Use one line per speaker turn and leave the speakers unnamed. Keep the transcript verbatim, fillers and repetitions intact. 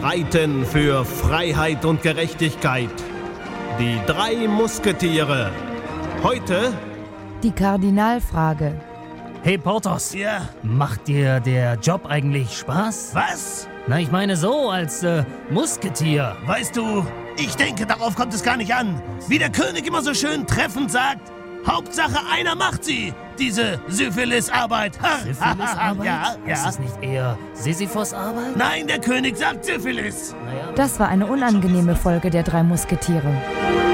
streiten für Freiheit und Gerechtigkeit. Die drei Musketiere. Heute
die Kardinalfrage.
Hey Porthos,
Ja?
macht dir der Job eigentlich Spaß?
Was?
Na, ich meine so, als äh, Musketier.
Weißt du, ich denke, darauf kommt es gar nicht an. Wie der König immer so schön treffend sagt, Hauptsache einer macht sie, diese Syphilis-Arbeit.
Syphilis-Arbeit?
Ja,
Ist
ja.
es nicht eher Sisyphos-Arbeit?
Nein, der König sagt Syphilis.
Naja.
Das war eine unangenehme Folge der drei Musketiere.